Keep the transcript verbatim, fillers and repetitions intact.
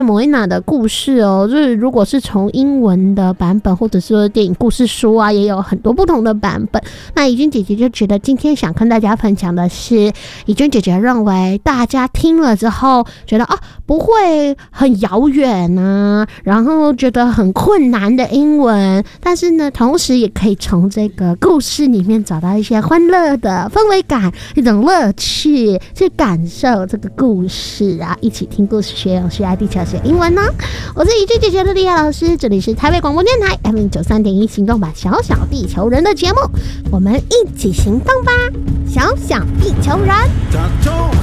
莫妮娜的故事哦，就是如果是从英文的版本，或者是说电影故事书啊，也有很多不同的版本。那怡君姐姐就觉得今天想跟大家分享的是，怡君姐姐认为大家听了之后觉得啊不会很遥远啊，然后觉得很困难的英文，但是呢，同时也可以从这个故事里面找到一些欢乐的氛围感，一种乐趣，去感受这个故事啊，一起听故事学永续爱地球学英文呢。我是怡君姐姐的莉亚老师，这里是台北广播电台 F M 九三点一行动吧小小地球人的节目，我们一起行动吧，小小地球人。